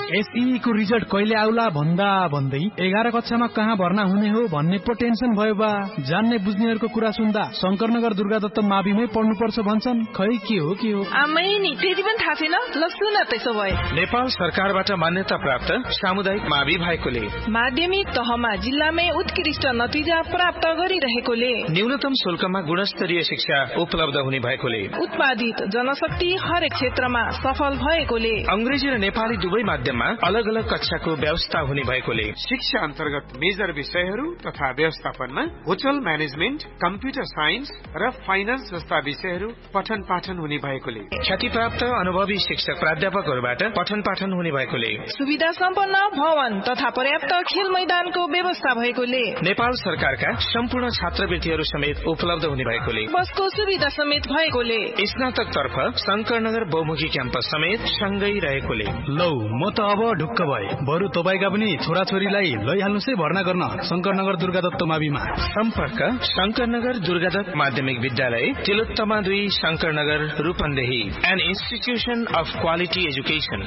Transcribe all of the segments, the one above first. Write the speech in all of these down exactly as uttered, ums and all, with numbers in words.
एसई को रिजल्ट कहिले आउला भन्दा भन्दै एघार कक्षामा कहाँ भर्ना हुने हो भन्ने पो टेन्सन भयो बा। जान्ने बुझ्नेहरूको कुरा सुन्दा शंकरनगर दुर्गादत्त माविमै पढ्नुपर्छ भन्छन्। खै के हो के हो आमै नि त्यति पनि थाहा छैन। ल सुन त्यसो भए नेपाल सरकारबाट मान्यता प्राप्त सामुदायिक मावि भएकोले माध्यमिक तहमा जिल्लामै उत्कृष्ट नतिजा प्राप्त गरिरहेकोले न्यूनतम शुल्कमा गुणस्तरीय शिक्षा उपलब्ध हुने भएकोले उत्पादित जनशक्ति हरेक क्षेत्रमा सफल भएकोले अंग्रेजी र नेपाली दुवै माध्यममा अलग अलग कक्षाको व्यवस्था हुने भएकोले शिक्षा अन्तर्गत मेजर विषयहरू तथा व्यवस्थापनमा होटल म्यानेजमेन्ट, कम्प्युटर साइन्स र फाइनान्स जस्ता विषयहरू पठन पाठन हुने भएकोले ख्यातिप्राप्त अनुभवी शिक्षक प्राध्यापकहरूबाट पठन पाठन हुने भएकोले सुविधा सम्पन्न भवन तथा पर्याप्त खेल मैदानको व्यवस्था भएकोले नेपाल सरकारका सम्पूर्ण छात्रवृत्तिहरू समेत उपलब्ध हुने भएकोले बसको सुविधा समेत भएकोले स्नातक तर्फ शंकरनगर बहुमुखी क्याम्पस समेत सँगै रहेकोले लौ म त अब ढुक्क भए। बरु तपाईका पनि छोराछोरीलाई लैहाल्नुस् है भर्ना गर्न शंकरनगर दुर्गादत्त माविमा। सम्पर्क शंकरनगर दुर्गादत्त माध्यमिक विद्यालय तिलोत्तमा दुई Shankar Nagar Rupandehi an institution of quality education.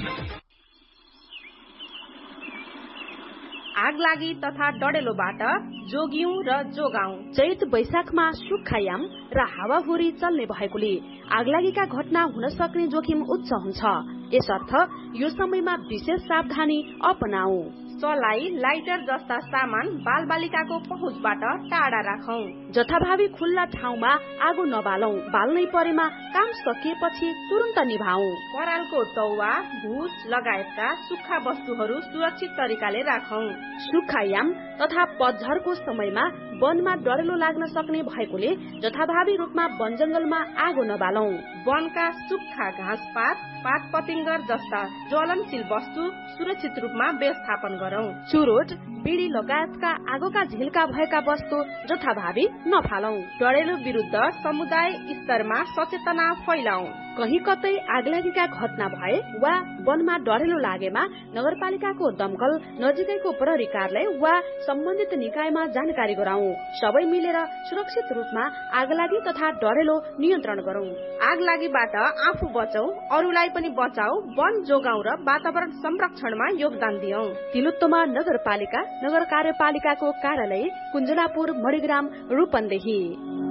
आगलागी तथा डडेलोबाट जोगियौं र जोगाउँ। चैत वैशाखमा सुक्खायाम र हावाहुरी चल्ने भएकोले आगलागीका घटना हुन सक्ने जोखिम उच्च हुन्छ। यसर्थ यो समयमा विशेष सावधानी अपनाऊ। सलाई, लाइटर जस्ता सामान बाल बालिकाको पहुँचबाट टाढा राखौं। जथाभावी खुल्ला ठाउँमा आगो नबालौं। बाल्नै परेमा काम सकिएपछि तुरन्त निभाऊ। परालको टौवा, भुस लगायतका सुक्खा वस्तुहरू सुरक्षित तरिकाले राखौं। सुक्खायाम तथा पतझरको समयमा वनमा डरेलो लाग्न सक्ने भएकोले जथाभावी रूपमा वन जंगलमा आगो नबालौं। वनका सुक्खा घाँसपात, पात पतिंगर जस्ता ज्वलनशील वस्तु सुरक्षित रूपमा व्यवस्थापन गरौं। चुरोट, बिडी लगायतका आगोका झिल्का भएका वस्तु जथाभावी नफालौं। डरेलो विरुद्ध समुदाय स्तरमा सचेतना फैलाऊ। कहीं कतै आगलागीका घटना भए वा वनमा डरेलो लागेमा नगरपालिकाको दमकल, नजिकैको प्रहरी कार्यालय वा सम्बन्धित निकायमा जानकारी गराऊ। सबै मिलेर सुरक्षित रूपमा आगलागी तथा डरेलो नियन्त्रण गरौं। आगलागीबाट आफू बचौं, अरूलाई पनि बचाऊ, वन जोगाऊ र वातावरण संरक्षणमा योगदान दियौं। तिलोत्तमा नगरपालिका, नगर कार्यपालिकाको कार्यालय, कुञ्जलापुर, मणिग्राम, रूपन्देही।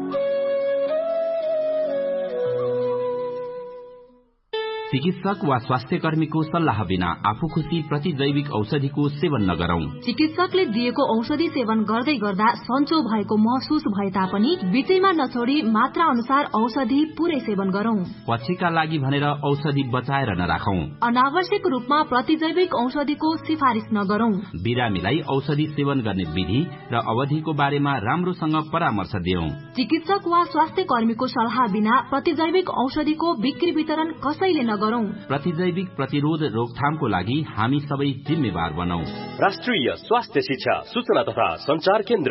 चिकित्सक वा स्वास्थ्य कर्मीको सल्लाह बिना आफू खुसी प्रतिजैविक औषधिको सेवन नगरौं। चिकित्सकले दिएको औषधि सेवन गर्दै गर्दा सन्चो भएको महसुस भए तापनि बीचैमा नछोडी मात्रा अनुसार औषधि पूरै सेवन गरौं। पछिका लागि भनेर औषधि बचाएर नराखौं। अनावश्यक रूपमा प्रतिजैविक औषधिको सिफारिस नगरौं। बिरामीलाई औषधि सेवन गर्ने विधि र अवधिको बारेमा राम्रोसँग परामर्श दियौं। चिकित्सक वा स्वास्थ्य कर्मीको सल्लाह बिना प्रतिजैविक औषधिको बिक्री वितरण कसैले गरौं। प्रतिजैविक प्रतिरोध रोकथामको लागि हामी सबै जिम्मेवार बनौं। राष्ट्रिय स्वास्थ्य शिक्षा सूचना तथा संचार केन्द्र।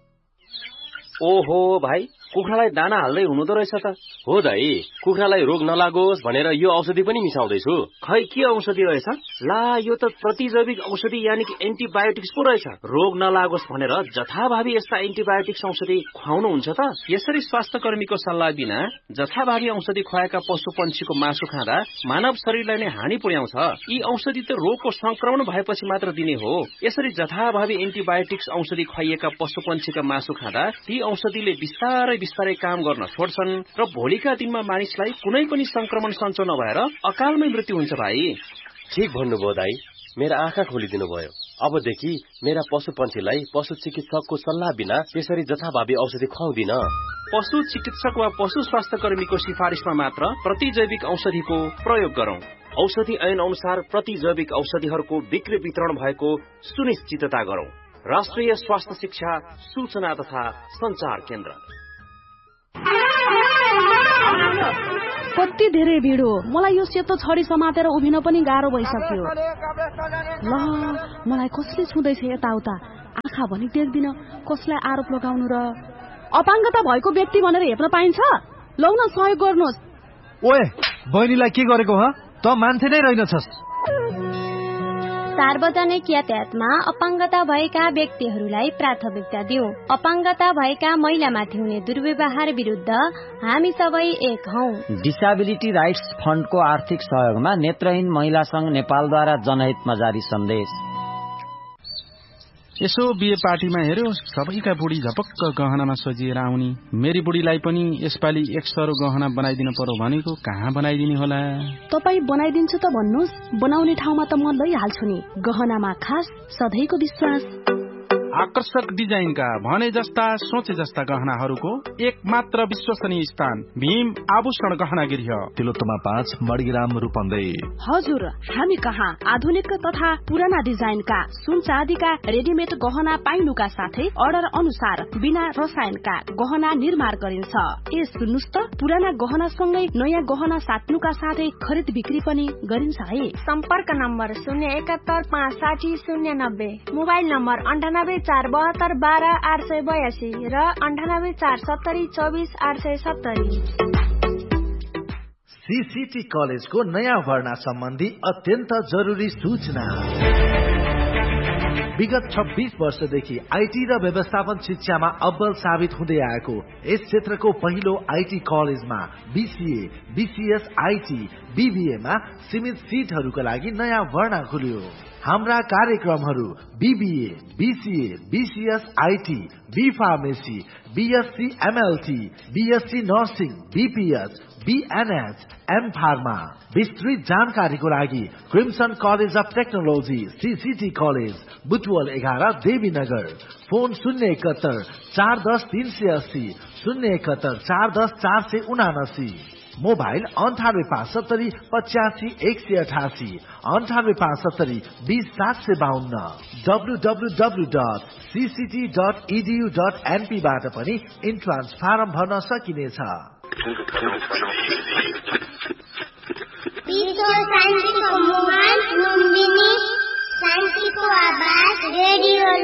ओहो भाइ, कुखुरालाई दाना हाल्दै हुनुहुँदो रहेछ त। हो दाइ, कुखुरालाई रोग नलागोस् भनेर यो औषधि पनि मिसाउँदैछु। खै के औषधि रहेछ? ला, यो त प्रतिजैविक औषधि यानि कि एन्टिबायोटिक्स पो रहेछ। रोग नलागोस् भनेर जथाभावी यस्ता एन्टिबायोटिक्स औषधि खुवाउनुहुन्छ त। यसरी स्वास्थ्य कर्मीको सल्लाह बिना जथाभावी औषधि खुवाएका पशु पंक्षीको मासु खाँदा मानव शरीरलाई नै हानि पुर्याउँछ। यी औषधि त रोगको संक्रमण भएपछि मात्र दिने हो। यसरी जथाभावी एन्टिबायोटिक्स औषधि खुवाइएका पशु पंक्षीका मासु खाँदा ती औषधिले बिस्तारै बिस्तारै काम गर्न छोड्छन् र भोलिका दिनमा मानिसलाई कुनै पनि संक्रमण सञ्चो नभएर अकालमै मृत्यु हुन्छ भाइ। ठीक भन्नुभयो दाइ, मेरा आँखा खोलिदिनु भयो। अबदेखि मेरा पशु पन्छीलाई पशु चिकित्सकको सल्लाह बिना यसरी जथाभावी औषधि खुवाउँदिन। पशु चिकित्सक वा पशु स्वास्थ्य कर्मीको सिफारिसमा मात्र प्रतिजैविक औषधिको प्रयोग गरौं। औषधि ऐन अनुसार प्रतिजैविक औषधिहरूको बिक्री वितरण भएको सुनिश्चितता गरौं। राष्ट्रिय स्वास्थ्य शिक्षा सूचना तथा संचार केन्द्र। कति धेरै भिड हो। मलाई यो सेतो छडी समातेर उभिन पनि गाह्रो भइसक्यो। ल, मलाई कसले छुँदैछ यताउता? आँखा भनी देख्दिन, कसलाई आरोप लगाउनु र? अपाङ्गता भएको व्यक्ति भनेर हेप्न पाइन्छ? लौ न, सहयोग गर्नुहोस्। ओए, बहिनीलाई के गरेको ह? त मान्छे नै रहेनछस्। सार्वजनिक यातायातमा अपाङ्गता भएका व्यक्तिहरूलाई प्राथमिकता दिउँ। अपाङ्गता भएका महिलामाथि हुने दुर्व्यवहार विरुद्ध हामी सबै एक हौं। डिसेबिलिटी राइट्स फण्डको आर्थिक सहयोगमा नेत्रहीन महिला संघ नेपालद्वारा जनहितमा जारी सन्देश। यसो बिहे पार्टीमा हेर्यो, सबैका बुढी झपक्क गहनामा सजिएर आउनी। मेरी बुढीलाई पनि यसपालि एक सरो गहना बनाइदिनु पर्यो भनेको, कहाँ बनाइदिने होला? तपाई बनाइदिन्छु त भन्नुहोस्, बनाउने ठाउँमा त म लैहाल्छु नि। गहनामा खास सधैँको विश्वास। आकर्षक डिजाइनका भने जस्ता सोचे जस्ता गहनाहरूको एक मात्र विश्वसनीय स्थान भीम आभूषण गहना गृह, तिलोत्तमा पाँच मणिग्राम रूपन्देही। हजुर, हामी कहाँ आधुनिक तथा पुराना डिजाइनका सुन चाँदीका रेडिमेड गहना पाइनुका साथै अर्डर अनुसार बिना रसायनका गहना निर्माण गरिन्छ। ए सुन्नुस् त, पुराना गहना सँगै नयाँ गहना साट्नुका साथै खरिद बिक्री पनि गरिन्छ है। सम्पर्क नम्बर शून्य एकात्तर पाँच साठी शून्य नब्बे, मोबाइल नम्बर अन्ठानब्बे चार बहत्तर बाह्र आठ सय बयासी र अन्ठानब्बे चार सत्तरी चौबिस आठ सय सत्तरी। सीसीटी कलेजको नयाँ भर्ना सम्बन्धी अत्यन्त जरुरी सूचना। विगत छब्बीस वर्षदेखि आईटी र व्यवस्थापन शिक्षामा अब्बल साबित हुँदै आएको यस क्षेत्रको पहिलो आईटी कलेजमा बीसीए, बीसीएस, आईटी, बीबीएमा सीमित सीटहरूका लागि नयाँ भर्ना खुल्यो। हाम्रा कार्यक्रमहरू BBA, BCA, BCS, IT, be pharmacy, BSc MLT, BSc nursing, BPH, बीएनएच, am pharma. विस्तृत जानकारीको लागि crimson college of technology CCT college, Butwal एघार, देवीनगर। फोन शून्य एकहत्तर चार दस तीन सय अस्सी, शून्य एकहत्तर चार दस चार सय उनासी। मोबाइल अन्ठानब्बे पाँच सत्तरी पचासी एक सय अठासी, अन्ठानब्बे पाँच सत्तरी बीस सात सय बाहन्न। W W W dot CCT dot edu dot NP बाट पनि इन्ट्रान्स फारम भर्न सकिनेछ। शान्तिको आवाज रेडियो